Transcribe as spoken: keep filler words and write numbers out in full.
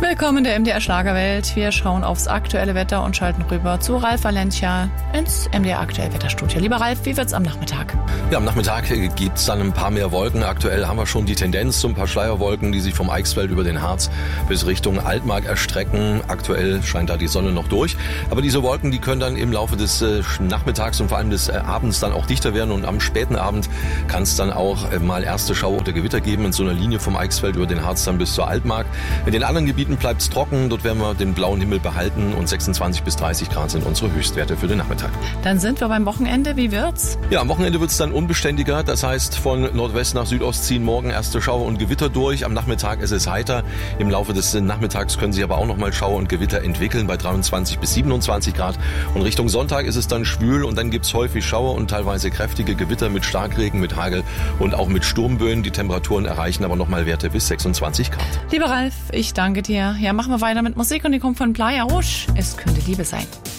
Willkommen in der M D R Schlagerwelt. Wir schauen aufs aktuelle Wetter und schalten rüber zu Ralf Valencia ins M D R Aktuell Wetterstudio. Lieber Ralf, wie wird's am Nachmittag? Ja, am Nachmittag gibt's dann ein paar mehr Wolken. Aktuell haben wir schon die Tendenz zu ein paar Schleierwolken, die sich vom Eichsfeld über den Harz bis Richtung Altmark erstrecken. Aktuell scheint da die Sonne noch durch. Aber diese Wolken, die können dann im Laufe des äh, Nachmittags und vor allem des äh, Abends dann auch dichter werden. Und am späten Abend kann es dann auch äh, mal erste Schauer oder Gewitter geben in so einer Linie vom Eichsfeld über den Harz dann bis zur Altmark. In den anderen Gebieten bleibt es trocken. Dort werden wir den blauen Himmel behalten und sechsundzwanzig bis dreißig Grad sind unsere Höchstwerte für den Nachmittag. Dann sind wir beim Wochenende. Wie wird's? Ja, am Wochenende wird's dann unbeständiger. Das heißt, von Nordwest nach Südost ziehen morgen erste Schauer und Gewitter durch. Am Nachmittag ist es heiter. Im Laufe des Nachmittags können sich aber auch noch mal Schauer und Gewitter entwickeln bei dreiundzwanzig bis siebenundzwanzig Grad. Und Richtung Sonntag ist es dann schwül und dann gibt's häufig Schauer und teilweise kräftige Gewitter mit Starkregen, mit Hagel und auch mit Sturmböen. Die Temperaturen erreichen aber noch mal Werte bis sechsundzwanzig Grad. Lieber Ralf, ich danke dir. Ja, machen wir weiter mit Musik und die kommt von Playa Rouge. Es könnte Liebe sein.